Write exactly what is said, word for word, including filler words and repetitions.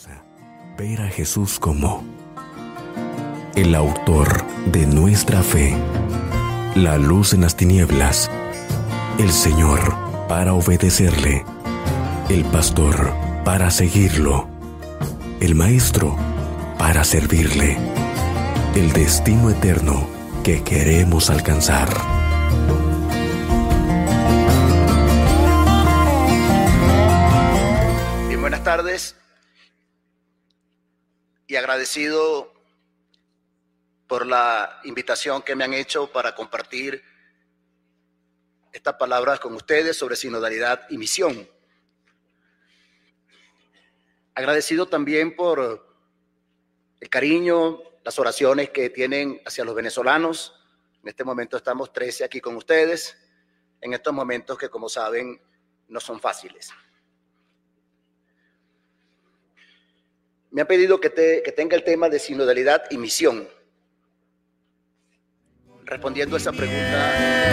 esperanza ver a Jesús como el autor de nuestra fe, la luz en las tinieblas, el Señor para obedecerle, el pastor para seguirlo, el maestro para servirle, el destino eterno que queremos alcanzar. Bien, buenas tardes y agradecido por la invitación que me han hecho para compartir estas palabras con ustedes sobre sinodalidad y misión. Agradecido también por el cariño, las oraciones que tienen hacia los venezolanos. En este momento estamos trece aquí con ustedes, en estos momentos que, como saben, no son fáciles. Me han pedido que, te, que tenga el tema de sinodalidad y misión. Respondiendo a esa pregunta,